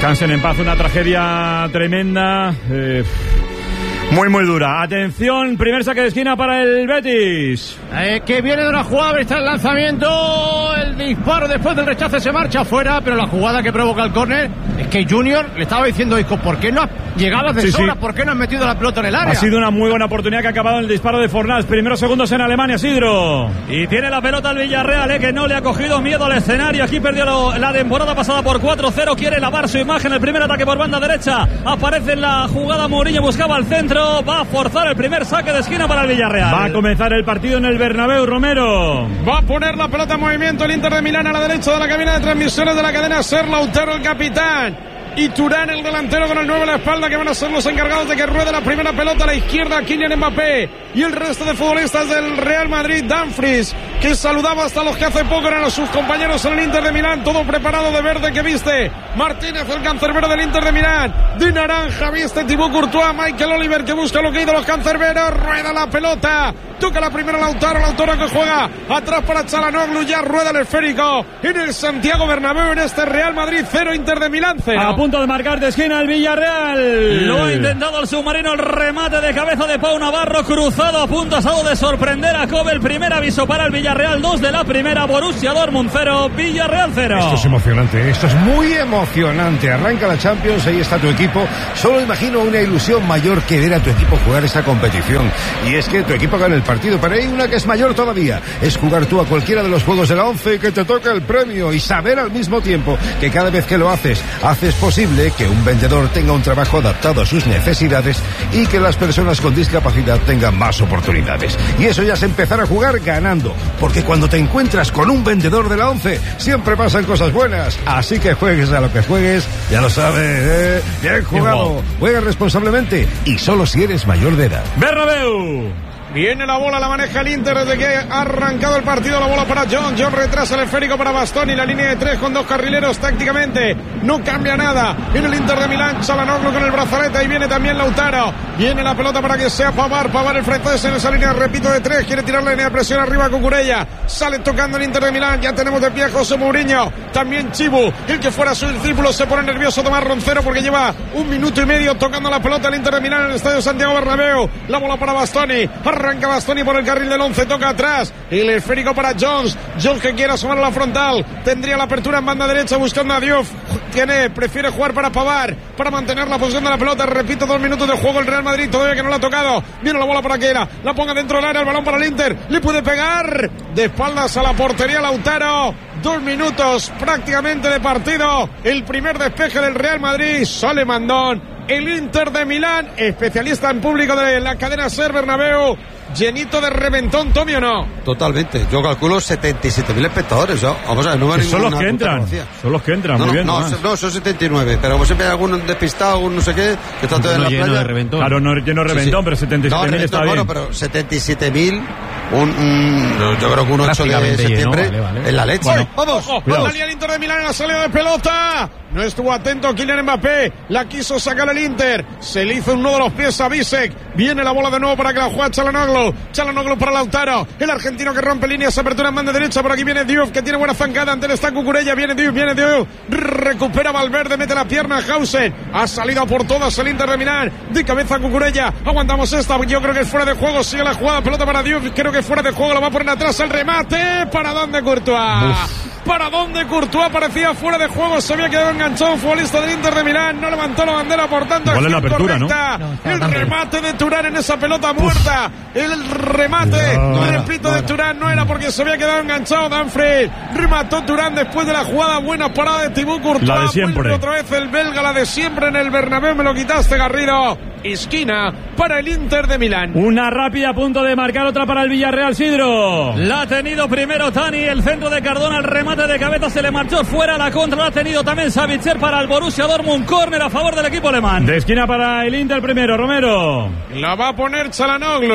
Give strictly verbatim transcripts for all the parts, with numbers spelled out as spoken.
Descansen en paz, una tragedia tremenda. Eh... Muy, muy dura. Atención, primer saque de esquina para el Betis. Eh, que viene de una jugada, está el lanzamiento, el disparo después del rechace se marcha afuera, pero la jugada que provoca el córner es que Junior le estaba diciendo, Isco, ¿por qué no has llegado de sí, sobra? Sí. ¿Por qué no has metido la pelota en el área? Ha sido una muy buena oportunidad que ha acabado en el disparo de Fornals. Primeros segundos en Alemania, Sidro. Y tiene la pelota el Villarreal, eh, que no le ha cogido miedo al escenario. Aquí perdió lo, la temporada pasada por cuatro cero. Quiere lavar su imagen. El primer ataque por banda derecha. Aparece en la jugada Mourinho, buscaba el centro. Va a forzar el primer saque de esquina para el Villarreal. Va a comenzar el partido en el Bernabéu, Romero. Va a poner la pelota en movimiento el Inter de Milán a la derecha de la cabina de transmisiones de la cadena SER. Lautaro, el capitán, y Turán, el delantero, con el nueve a la espalda, que van a ser los encargados de que ruede la primera pelota a la izquierda. Kylian Mbappé y el resto de futbolistas del Real Madrid. Dumfries, que saludaba hasta los que hace poco eran a sus compañeros en el Inter de Milán, todo preparado de verde que viste Martínez, el cancerbero del Inter de Milán. De naranja viste Thibaut Courtois. Michael Oliver, que busca lo que ha ido los cancerberos. Rueda la pelota, toca la primera Lautaro, Lautaro que juega atrás para Çalhanoğlu, ya rueda el esférico en el Santiago Bernabéu, en este Real Madrid cero, Inter de Milán cero. A punto de marcar de esquina el Villarreal. Lo ha intentado el submarino, el remate de cabeza de Pau Navarro, cruzado a punto asado de sorprender a Kobe. El primer aviso para el Villarreal, dos de la primera. Borussia Dortmund cero, Villarreal cero. Esto es emocionante, esto es muy emocionante. Arranca la Champions, ahí está tu equipo. Solo imagino una ilusión mayor que ver a tu equipo jugar esta competición. Y es que tu equipo gane el partido, pero hay una que es mayor todavía. Es jugar tú a cualquiera de los juegos de la once y que te toque el premio, y saber al mismo tiempo que cada vez que lo haces, haces posible que un vendedor tenga un trabajo adaptado a sus necesidades y que las personas con discapacidad tengan más oportunidades. Y eso ya es empezar a jugar ganando, porque cuando te encuentras con un vendedor de la once siempre pasan cosas buenas. Así que juegues a lo que juegues, ya lo sabes, ¿eh? Bien jugado. Juega responsablemente y solo si eres mayor de edad. Bernabéu. Viene la bola, la maneja el Inter desde que ha arrancado el partido. La bola para John. John retrasa el esférico para Bastoni. La línea de tres con dos carrileros. Tácticamente no cambia nada en el Inter de Milán. Çalhanoğlu con el brazalete. Ahí viene también Lautaro. Viene la pelota para que sea Pavard. Pavard el francés en esa línea, repito, de tres. Quiere tirar la línea de presión arriba a Cucurella. Sale tocando el Inter de Milán. Ya tenemos de pie a José Mourinho. También Chibu, el que fuera su discípulo. Se pone nervioso Tomás Roncero porque lleva un minuto y medio tocando la pelota el Inter de Milán en el estadio Santiago Bernabéu. La bola para Bastoni. Arranca Bastoni por el carril del once, toca atrás. El esférico para Jones. Jones que quiere asomar a la frontal. Tendría la apertura en banda derecha buscando a Diouf. Tiene, prefiere jugar para Pavard, para mantener la posición de la pelota. Repito, dos minutos de juego el Real Madrid, todavía que no la ha tocado. Viene la bola para Keira, la ponga dentro del área, el balón para el Inter. Le puede pegar de espaldas a la portería Lautaro. Dos minutos prácticamente de partido. El primer despeje del Real Madrid. Sale Mandón. El Inter de Milán, especialista en público de la cadena SER Bernabéu. Llenito de reventón, Tommy, ¿o no? Totalmente. Yo calculo setenta y siete mil espectadores, ¿no? Vamos a ver, no va son los que entran. Son los que entran, no, muy no, bien. No, no, no, son setenta y nueve. Pero como siempre hay algún despistado, algún no sé qué, que está todo en la lleno playa. De reventón. Claro, no lleno de reventón, sí, sí. Pero setenta y siete mil no, está bueno, bien. Pero setenta y siete mil, un, un, yo creo que un ocho de septiembre lleno, vale, vale. en la leche. Bueno, vamos. Ojo, salía el Inter de Milán en la salida de pelota. No estuvo atento Kylian Mbappé. La quiso sacar el Inter. Se le hizo un nudo a los pies a Bisek. Viene la bola de nuevo para que la juegue Çalhanoğlu. Çalhanoğlu para Lautaro. El argentino que rompe líneas. Apertura en banda derecha. Por aquí viene Diouf, que tiene buena zancada. Ante él está Cucurella. Viene Diouf, viene Diouf. Recupera Valverde. Mete la pierna a Hausen. Ha salido por todas el Inter de Milán. De cabeza Cucurella. Aguantamos esta. Yo creo que es fuera de juego. Sigue la jugada. Pelota para Diouf. Creo que es fuera de juego. Lo va a poner atrás el remate. ¿Para dónde Courtois? Uf. ¿Para dónde Courtois? Parecía fuera de juego. Se había quedado enganchado un futbolista del Inter de Milán. No levantó la bandera, por tanto. ¿Cuál es la apertura, no? no el remate de Turán en esa pelota muerta. Uf. El remate, no, repito, no, de Turán no era porque se había quedado enganchado Dumfries. Remató Turán después de la jugada. Buena parada de Thibaut Courtois. La de siempre. Vuelve otra vez el belga, la de siempre en el Bernabéu. Me lo quitaste, Garrido. Esquina para el Inter de Milán. Una rápida a punto de marcar otra para el Villarreal, Sidro. La ha tenido primero Tani, el centro de Cardona, el remate de cabeza se le marchó fuera, la contra la ha tenido también Savitzer para el Borussia Dortmund, córner a favor del equipo alemán. De esquina para el Inter primero, Romero. La va a poner Çalhanoğlu.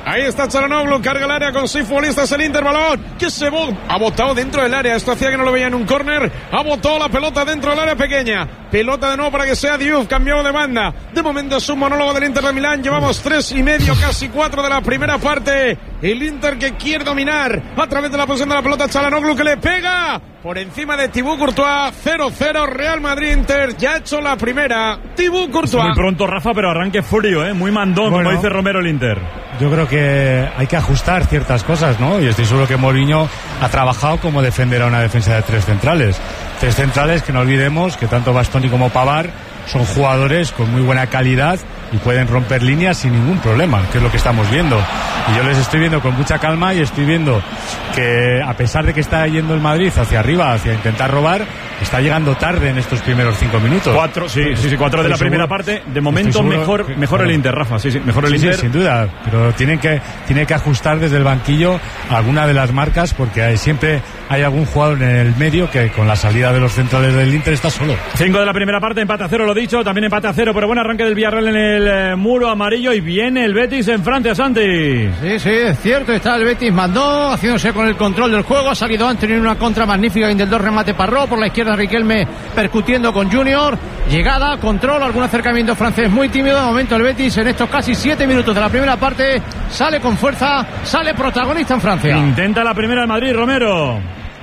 Ahí está Çalhanoğlu, carga el área con seis futbolistas el Inter, balón que se bo- ha botado dentro del área. Esto hacía que no lo veía en un córner. Ha botado la pelota dentro del área pequeña. Pelota de nuevo para que sea Diouf, cambiado de banda. De momento es un monólogo del Inter de Milán. Llevamos tres y medio, casi cuatro de la primera parte. El Inter que quiere dominar a través de la posición de la pelota. Çalhanoğlu que le pega por encima de Thibaut Courtois. cero cero Real Madrid-Inter. Ya ha hecho la primera Thibaut Courtois. Muy pronto, Rafa, pero arranque frío, ¿eh? Muy mandón, Bueno, como dice Romero el Inter. Yo creo que hay que ajustar ciertas cosas, ¿no? Y estoy seguro que Mourinho ha trabajado como defender a una defensa de tres centrales. Tres centrales que no olvidemos que tanto Bastoni como Pavard son jugadores con muy buena calidad y pueden romper líneas sin ningún problema, que es lo que estamos viendo. Y yo les estoy viendo con mucha calma y estoy viendo que a pesar de que está yendo el Madrid hacia arriba, hacia intentar robar, está llegando tarde en estos primeros cinco minutos. Cuatro, sí, sí, sí, cuatro de la primera parte. De momento mejor, que, mejor claro. el Inter, Rafa, sí, sí, mejor el Sí, Inter. sí, sin duda, pero tienen que, tiene que ajustar desde el banquillo alguna de las marcas porque hay, siempre hay algún jugador en el medio que con la salida de los centrales del Inter está solo. Cinco de la primera parte, empate a cero, lo dicho, también empate a cero, pero buen arranque del Villarreal en el eh, muro amarillo y viene el Betis en Francia, Santi. Sí, sí, es cierto, está el Betis, mandó, haciéndose con el control del juego, ha salido Anthony en una contra magnífica, del dos remate Parró, por la izquierda Riquelme percutiendo con Junior, llegada, control, algún acercamiento francés muy tímido, de momento el Betis en estos casi siete minutos de la primera parte, sale con fuerza, sale protagonista en Francia. Intenta la primera el Madrid, Romero.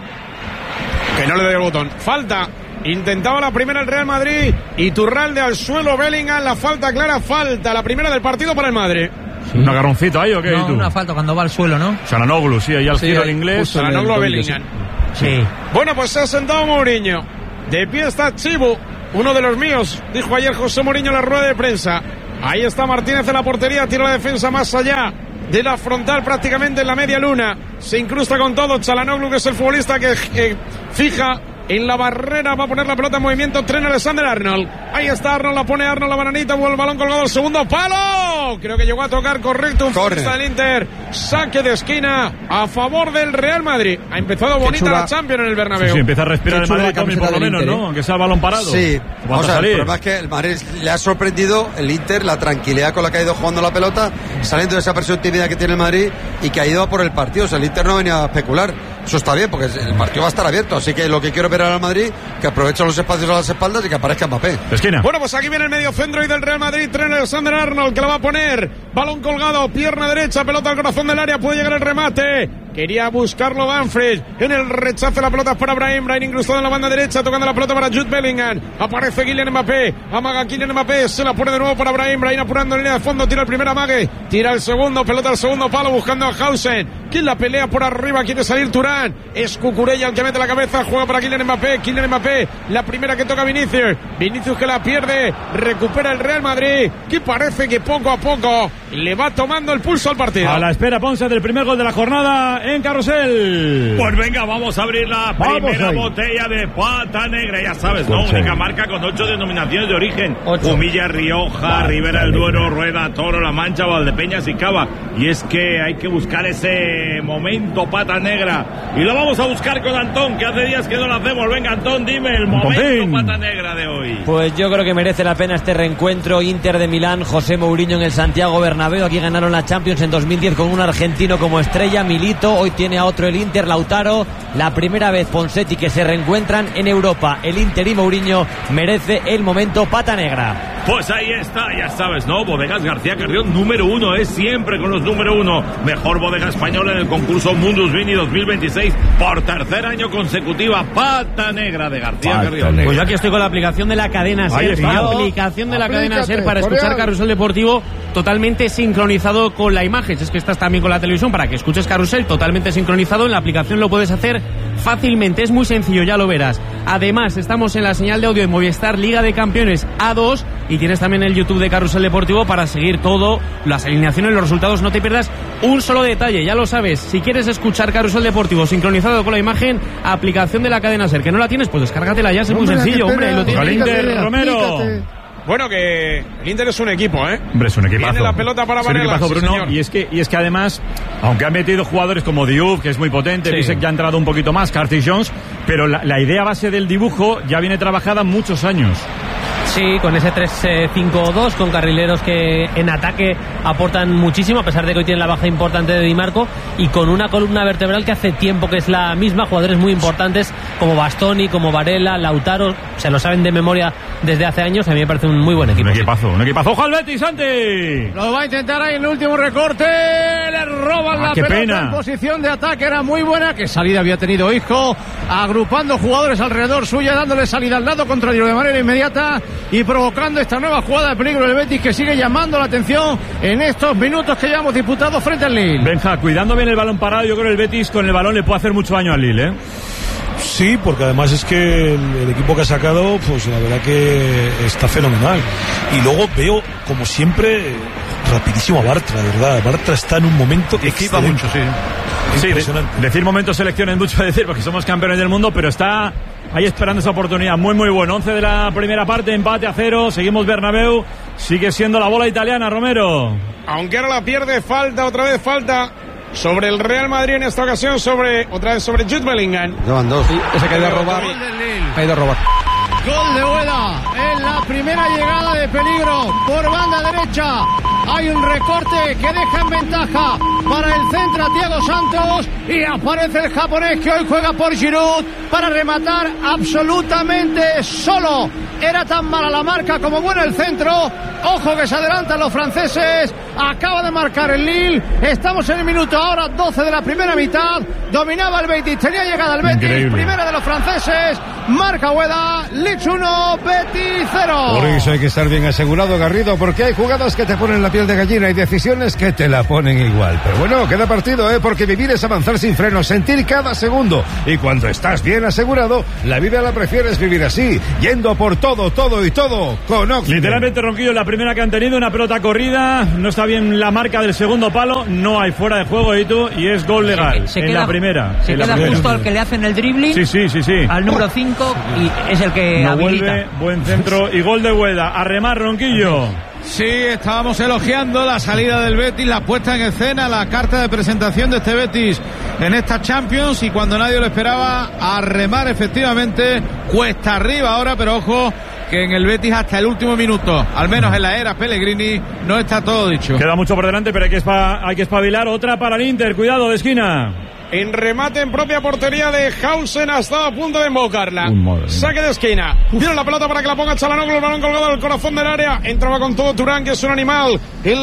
Que no le doy el botón. Falta. Intentaba la primera el Real Madrid. Iturralde al suelo, Bellingham, la falta clara, falta. La primera del partido para el Madrid. Sí. ¿Un agarroncito ahí o qué? No, tú? una falta cuando va al suelo, ¿no? Çalhanoğlu, sí, ahí al Sí, giro ahí, al inglés. Çalhanoğlu a Bellingham. Sí. Bueno, pues se ha sentado Mourinho. De pie está Chibu, uno de los míos, dijo ayer José Mourinho en la rueda de prensa. Ahí está Martínez en la portería, tira la defensa más allá de la frontal, prácticamente en la media luna. Se incrusta con todo Çalhanoğlu, que es el futbolista que eh, fija en la barrera, va a poner la pelota en movimiento. Trent Alexander-Arnold. Ahí está Arnold, la pone Arnold, la bananita, el balón colgado al segundo palo. Creo que llegó a tocar correcto un futbolista del Inter. Saque de esquina a favor del Real Madrid. Ha empezado bonita la Champions en el Bernabéu. Sí, sí, empieza a respirar Qué el chula Madrid, la Tommy, por lo camiseta menos, del Inter, ¿no? ¿eh? Aunque sea el balón parado. Sí, Vamos o sea, a el salir. problema es que el Madrid le ha sorprendido el Inter, la tranquilidad con la que ha ido jugando la pelota, saliendo de esa presión tímida que tiene el Madrid y que ha ido a por el partido. O sea, el Inter no venía a especular. Eso está bien, porque el partido va a estar abierto. Así que lo que quiero ver ahora al Madrid, que aproveche los espacios a las espaldas y que aparezca Mbappé. Esquina. Bueno, pues aquí viene el medio centro y del Real Madrid, Trent Alexander-Arnold, que la va a poner. Balón colgado, pierna derecha, pelota al corazón del área, puede llegar el remate. Quería buscarlo Banfield. En el rechazo la pelota es para Brahim. Brahim incrustado en la banda derecha, tocando la pelota para Jude Bellingham. Aparece Kylian Mbappé. Amaga Kylian Mbappé. Se la pone de nuevo para Brahim. Brahim apurando en línea de fondo. Tira el primer amague. Tira el segundo. Pelota al segundo palo buscando a Hausen. Quien la pelea por arriba. Quiere salir Turán. Es Cucurella el que mete la cabeza. Juega para Kylian Mbappé. Kylian Mbappé. La primera que toca Vinicius. Vinicius que la pierde. Recupera el Real Madrid. Que parece que poco a poco le va tomando el pulso al partido. A la espera, Ponce, del primer gol de la jornada en Carrusel. Pues venga, vamos a abrir la Vamos primera ahí. botella de pata negra. Ya sabes, ¿no? Ponce. Única marca con ocho denominaciones de origen. Ocho. Humilla, Rioja, Ribera del Duero, Rueda, Toro, La Mancha, Valdepeñas y Cava. Y es que hay que buscar ese momento pata negra. Y lo vamos a buscar con Antón, que hace días que no lo hacemos. Venga, Antón, dime el momento Antoncín. pata negra de hoy. Pues yo creo que merece la pena este reencuentro. Inter de Milán, José Mourinho en el Santiago Bernabéu. Aquí ganaron la Champions en dos mil diez con un argentino como estrella, Milito. Hoy tiene a otro el Inter, Lautaro. La primera vez Ponseti que se reencuentran en Europa. El Inter y Mourinho merece el momento pata negra. Pues ahí está, ya sabes, ¿no? Bodegas García Carrión, número uno, es siempre con los número uno. Mejor bodega española en el concurso Mundus Vini dos mil veintiséis por tercer año consecutiva. Pata negra de García Pata Carrión. negra. Pues yo aquí estoy con la aplicación de la cadena Ahí SER. está. La aplicación de la cadena Aplícate, SER para escuchar Coreal. Carrusel Deportivo totalmente sincronizado con la imagen. Si es que estás también con la televisión para que escuches Carrusel totalmente sincronizado. En la aplicación lo puedes hacer fácilmente. Es muy sencillo, ya lo verás. Además, estamos en la señal de audio de Movistar Liga de Campeones A dos y tienes también el YouTube de Carrusel Deportivo para seguir todo, las alineaciones, los resultados. No te pierdas un solo detalle, ya lo sabes. Si quieres escuchar Carrusel Deportivo sincronizado con la imagen, aplicación de la cadena SER. ¿Que no la tienes? Pues descárgatela ya, es muy Hombre, sencillo, qué hombre. pena. Lo tienes. Al Inter, Aplícate, Romero. aplícate. Bueno, que el Inter es un equipo, ¿eh? Hombre, es un equipazo. Viene la pelota para Es un Varela, equipazo, sí, Bruno. señor. Y es que y es que además, aunque han metido jugadores como Diouf, que es muy potente, Sí. Bisek ya ha entrado un poquito más, Curtis Jones, pero la, la idea base del dibujo ya viene trabajada muchos años. Sí, con ese tres cinco dos, con carrileros que en ataque aportan muchísimo, a pesar de que hoy tienen la baja importante de Di Marco, y con una columna vertebral que hace tiempo que es la misma, jugadores muy importantes como Bastoni, como Varela, Lautaro, se lo saben de memoria desde hace años. A mí me parece un muy buen equipo. Un equipazo, sí. un equipazo. ¡Ojo al Betis, Santi! Lo va a intentar ahí en el último recorte, le roban ah, la qué pelota pena. en posición de ataque, era muy buena, que salida había tenido Isco, agrupando jugadores alrededor suya, dándole salida al lado contrario de manera inmediata y provocando esta nueva jugada de peligro del Betis, que sigue llamando la atención en estos minutos que llevamos disputados frente al Lille. Benja, cuidando bien el balón parado, yo creo que el Betis con el balón le puede hacer mucho daño al Lille, ¿eh? Sí, porque además es que el, el equipo que ha sacado, pues la verdad que está fenomenal. Y luego veo, como siempre, rapidísimo a Bartra, de verdad. Bartra está en un momento que excita mucho, sí. Sí, de, decir momentos selección es mucho decir, porque somos campeones del mundo, pero está ahí esperando esa oportunidad. Muy, muy bueno. once de la primera parte, empate a cero. Seguimos Bernabéu. Sigue siendo la bola italiana, Romero. Aunque ahora la pierde, falta, otra vez falta sobre el Real Madrid, en esta ocasión sobre otra vez sobre Jude Bellingham. Llevan dos. Sí, ese que ha ido a robar. Ha ido a robar. Gol de Huela en la primera llegada de peligro por banda derecha. Hay un recorte que deja en ventaja para el centro a Thiago Santos y aparece el japonés que hoy juega por Giroud para rematar absolutamente solo. Era tan mala la marca como buena el centro. Ojo que se adelantan los franceses. Acaba de marcar el Lille. Estamos en el minuto ahora doce de la primera mitad. Dominaba el Betis, tenía llegada el Betis. Increíble. Primera de los franceses. Marca Hueda. Leeds uno, Betis cero. Por eso hay que estar bien asegurado, Garrido, porque hay jugadas que te ponen la piel de gallina y decisiones que te la ponen igual. Pero bueno, queda partido, ¿eh? Porque vivir es avanzar sin frenos, sentir cada segundo. Y cuando estás bien asegurado, la vida la prefieres vivir así, yendo por todo, todo y todo con Oxford. Literalmente, Ronquillo, la primera que han tenido, una pelota corrida, no está bien la marca del segundo palo, no hay fuera de juego, Itu, y es gol legal se, se en queda, la primera. Se en queda la primera. justo al que le hacen el dribbling, sí, sí, sí, sí. al número cinco, y es el que no habilita. Vuelve, buen centro y gol de Hueda. A remar, Ronquillo. Sí, estábamos elogiando la salida del Betis, la puesta en escena, la carta de presentación de este Betis en esta Champions, y cuando nadie lo esperaba, a remar efectivamente, cuesta arriba ahora, pero ojo que en el Betis hasta el último minuto, al menos en la era Pellegrini, no está todo dicho. Queda mucho por delante, pero hay que, espa- hay que espabilar. Otra para el Inter, cuidado de esquina. En remate en propia portería de Hausen, ha estado a punto de embocarla. Uh, Saque de esquina. Viene la pelota para que la ponga Çalhanoğlu, el balón colgado del corazón del área. Entraba con todo Turán, que es un animal.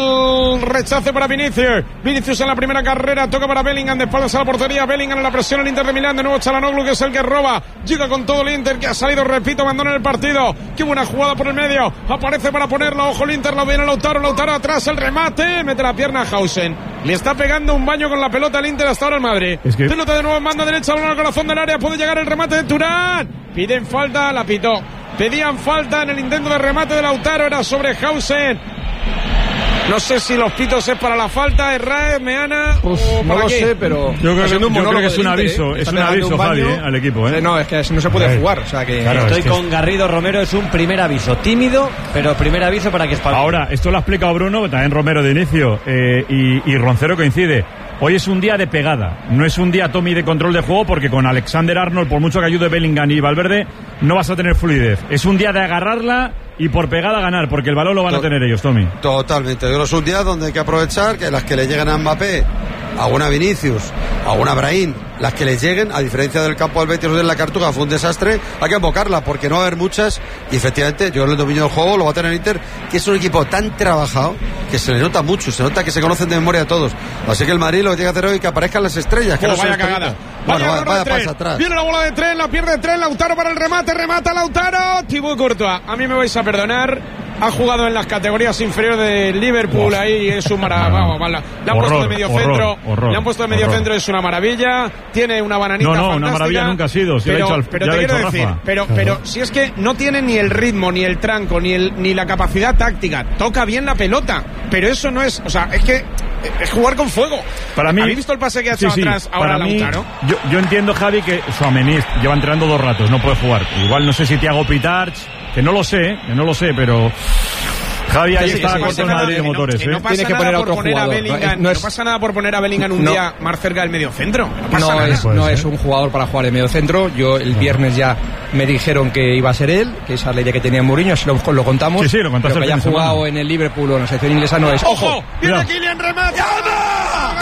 El rechace para Vinicius. Vinicius en la primera carrera, toca para Bellingham, de espaldas a la portería. Bellingham en la presión, el Inter de Milán. De nuevo Çalhanoğlu, que es el que roba. Llega con todo el Inter, que ha salido, repito, abandona el partido. Qué buena jugada por el medio. Aparece para ponerlo. Ojo el Inter, lo viene Lautaro. Lautaro atrás, el remate. Mete la pierna a Hausen. Le está pegando un baño con la pelota al Inter hasta ahora el Madrid. Es que... Pelota de nuevo en banda derecha, balón al corazón del área. Puede llegar el remate de Turán. Piden falta, la pitó. Pedían falta en el intento de remate de Lautaro. Era sobre Hausen. No sé si los pitos es para la falta, Herrera, Meana. Pues, o no para lo qué. sé, pero yo creo, que, yo creo que es un Inter, aviso, ¿eh? es Está un aviso, un Javi, baño. ¿eh? Al equipo, ¿eh? No, es que no se puede jugar, o sea que... Claro, Estoy es que con es... Garrido Romero, es un primer aviso, tímido, pero primer aviso para que espabile. Ahora, esto lo ha explicado Bruno, también Romero de inicio, eh, y, y Roncero coincide. Hoy es un día de pegada, no es un día, Tommy, de control de juego, porque con Alexander Arnold, por mucho que ayude Bellingham y Valverde, no vas a tener fluidez. Es un día de agarrarla y por pegada ganar, porque el balón lo van a tener ellos, Tommy. Totalmente. Yo creo que es un día donde hay que aprovechar que las que le lleguen a Mbappé, a una Vinicius, a una Brahim, las que les lleguen, a diferencia del campo del Betis de la Cartuja, fue un desastre, hay que embocarla, porque no va a haber muchas, y efectivamente, yo creo que el dominio del juego lo va a tener Inter, que es un equipo tan trabajado, que se le nota mucho, se nota que se conocen de memoria a todos. Así que el Madrid lo que tiene que hacer hoy es que aparezcan las estrellas, que oh, no vaya se cagada. Bueno, vaya, vaya, vaya tren. pasa atrás. Viene la bola de tren, la pierde tren, Lautaro para el remate, remata Lautaro, Thibaut Courtois. A mí me vais a perdonar, ha jugado en las categorías inferiores de Liverpool, oh. ahí es un maravilla. Vamos, le han horror, puesto de medio horror, centro, horror, le han puesto de medio horror. centro, es una maravilla, tiene una bananita No, no, fantástica, una maravilla nunca ha sido, si pero, lo ha dicho al, pero ya te lo ha quiero dicho decir, Rafa. pero, Claro. pero si es que no tiene ni el ritmo, ni el tranco, ni el ni la capacidad táctica, toca bien la pelota, pero eso no es, o sea, es que es jugar con fuego. Para mí, ¿habéis visto el pase que ha echado sí, sí, atrás ahora para mí, Lautaro? Yo, yo entiendo, Javi, que Tchouaméni lleva entrenando dos ratos, no puede jugar. Igual no sé si Thiago Pitarch, que no lo sé, que no lo sé, pero Javi, ahí Sí, está sí, sí, corto sí, el sí, Madrid de que no- motores, que no ¿eh? pasa Tienes que nada poner a por otro poner a jugador. Bellingham, No no, es- pasa nada por poner a Bellingham un No. día más cerca del medio centro. No pasa No nada. es, no es un jugador para jugar en medio centro. Yo el viernes ya me dijeron que iba a ser él, que esa es la idea que tenía Mourinho, así lo, lo contamos. Sí, sí, lo contaste pero que el haya fin de jugado semana. en el Liverpool o en la selección inglesa no es. ¡Ojo! ¡Viene Cuidado. Kylian, remata!